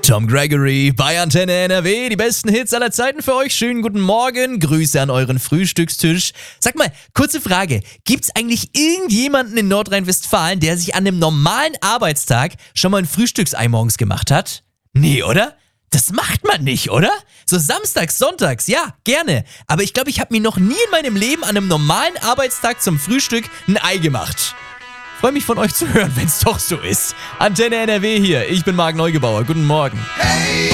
Tom Gregory bei Antenne NRW, die besten Hits aller Zeiten für euch. Schönen guten Morgen, Grüße an euren Frühstückstisch. Sag mal, kurze Frage, gibt's eigentlich irgendjemanden in Nordrhein-Westfalen, der sich an einem normalen Arbeitstag schon mal ein Frühstücksei morgens gemacht hat? Nee, oder? Das macht man nicht, oder? So samstags, sonntags, ja, gerne. Aber ich glaube, ich habe mir noch nie in meinem Leben an einem normalen Arbeitstag zum Frühstück ein Ei gemacht. Freue mich von euch zu hören, wenn es doch so ist. Antenne NRW hier, ich bin Marc Neugebauer. Guten Morgen. Hey!